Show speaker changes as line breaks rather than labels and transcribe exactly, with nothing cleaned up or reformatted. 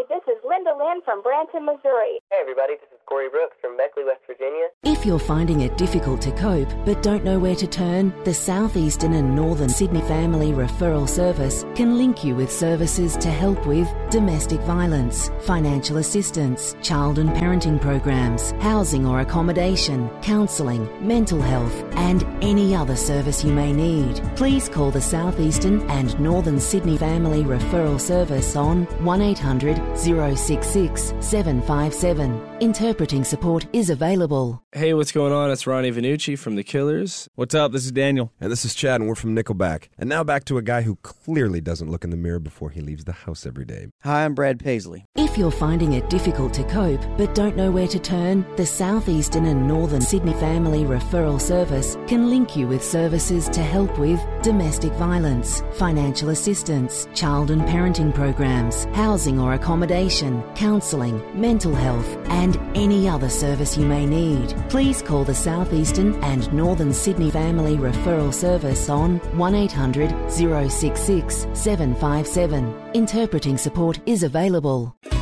this is Linda Lynn from Branson, Missouri.
Hey everybody, this is Corey Brooks from Beckley, West Virginia.
If you're finding it difficult to cope but don't know where to turn, the Southeastern and Northern Sydney Family Referral Service can link you with services to help with domestic violence, financial assistance, child and parenting programs, housing or accommodation, counselling, mental health, and any other service you may need. Please call the Southeastern and Northern Sydney Family Referral Service on one eight hundred, oh six six, seven five seven. Interpreting support is available.
Hey, what's going on? It's Ronnie Vanucci from The Killers.
What's up? This is Daniel.
And this is Chad, and we're from Nickelback. And now back to a guy who clearly doesn't look in the mirror before he leaves the house every day.
Hi, I'm Brad Paisley.
If you're finding it difficult to cope but don't know where to turn, the Southeastern and Northern Sydney Family Referral Service can link you with services to help with domestic violence, financial assistance, child and parenting programs, housing or accommodation, counselling, mental health, and any other service you may need. Please call the Southeastern and Northern Sydney Family Referral Service on one eight hundred, oh six six, seven five seven. Interpreting support is available.